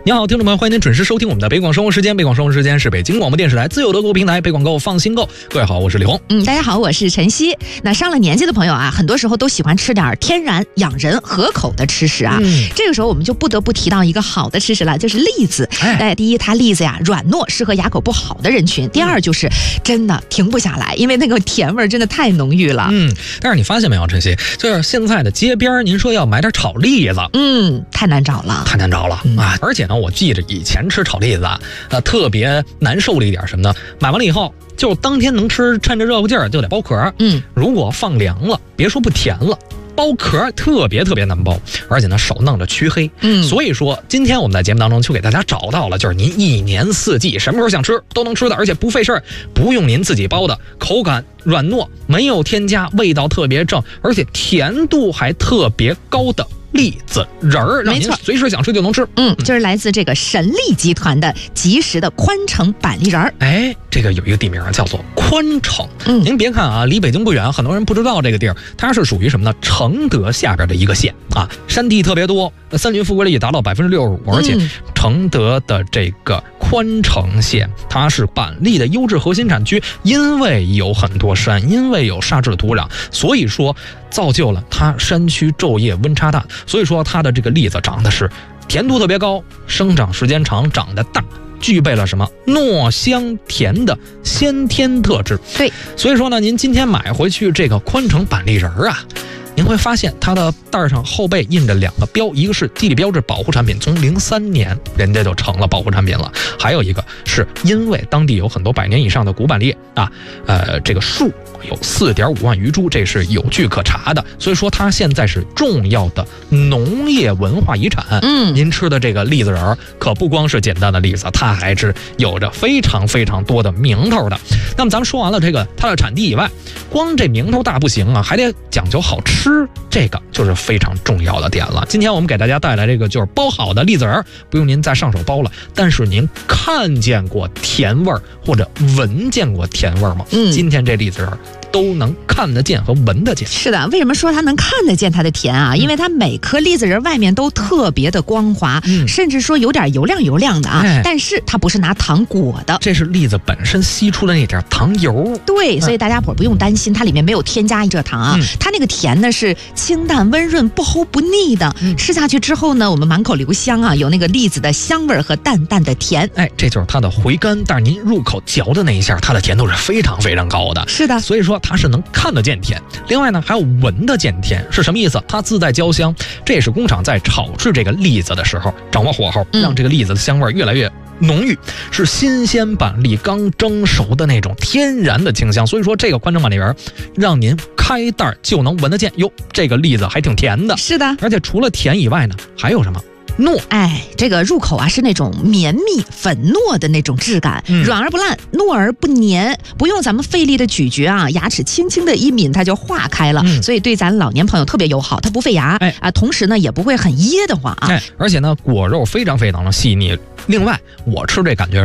你好，听众朋友，欢迎您准时收听我们的北广生活时间。北广生活时间是北京广播电视台自有的购物平台北广购放心购。各位好，我是李红。 大家好，我是晨曦。那上了年纪的朋友啊，很多时候都喜欢吃点天然养人合口的吃食啊。这个时候我们就不得不提到一个好的吃食了，就是栗子。第一，它栗子呀软糯，适合牙口不好的人群；第二，就是真的停不下来，因为那个甜味真的太浓郁了。 但是你发现没有，晨曦，就是现在的街边，您说要买点炒栗子， 太难找了， 太难找了啊！而且呢，我记着以前吃炒栗子特别难受的一点什么呢？买完了以后，就当天能吃，趁着热乎劲儿就得剥壳。如果放凉了，别说不甜了，剥壳特别难剥，而且呢手弄着黢黑。所以说今天我们在节目当中就给大家找到了，就是您一年四季什么时候想吃都能吃的，而且不费事儿，不用您自己剥的，口感软糯，没有添加，味道特别正，而且甜度还特别高的栗子仁儿，让您随时想吃就能吃。 就是来自这个神栗集团的即食的宽城板栗仁儿。 这个有一个地名叫做宽城。您别看啊，离北京不远，很多人不知道这个地儿，它是属于什么呢？承德下边的一个县啊，山地特别多，森林覆盖率达到65%，而且承德的这个宽城县，它是板栗的优质核心产区，因为有很多山，因为有沙质的土壤，所以说造就了它山区昼夜温差大，所以说它的这个栗子长得是甜度特别高，生长时间长，长得大，具备了什么糯香甜的先天特质。 对， 所以说呢，您今天买回去这个宽城板栗仁啊，您会发现它的袋上后背印着两个标，一个是地理标志保护产品，从03年人家就成了保护产品了，还有一个是因为当地有很多100年以上的古板栗啊，这个树有4.5万余株，这是有据可查的，所以说它现在是重要的农业文化遗产。您吃的这个栗子仁可不光是简单的栗子，它还是有着非常多的名头的。那么咱们说完了这个它的产地以外，光这名头大不行啊，还得讲究好吃，这个就是非常重要的点了。今天我们给大家带来这个就是包好的栗子仁，不用您再上手包了，但是您看见过甜味或者闻见过甜味吗？今天这栗子仁都能看得见和闻得见。 是的，为什么说它能看得见它的甜啊？因为它每颗栗子仁外面都特别的光滑，甚至说有点油亮的啊。但是它不是拿糖裹的， 这是栗子本身吸出的那点糖油。 对，所以大家伙不用担心，它里面没有添加蔗糖啊。它那个甜呢是清淡温润，不齁不腻的。吃下去之后呢，我们满口留香啊，有那个栗子的香味和淡淡的甜。 这就是它的回甘，但是您入口嚼的那一下，它的甜度是非常高的。 是的， 所以说它是能看得见甜，另外呢还有闻得见甜，是什么意思？它自带焦香，这也是工厂在炒制这个栗子的时候掌握火候，让这个栗子的香味越来越浓郁，是新鲜板栗刚蒸熟的那种天然的清香。所以说这个宽城板栗仁让您开袋就能闻得见，哟，这个栗子还挺甜的。 是的， 而且除了甜以外呢，还有什么？糯。 这个入口啊是那种绵密粉糯的那种质感，软而不烂，糯而不黏，不用咱们费力的咀嚼啊，牙齿轻轻的一抿它就化开了，所以对咱老年朋友特别友好，它不费牙，同时呢也不会很噎得慌啊。 而且呢果肉非常的细腻。另外我吃这感觉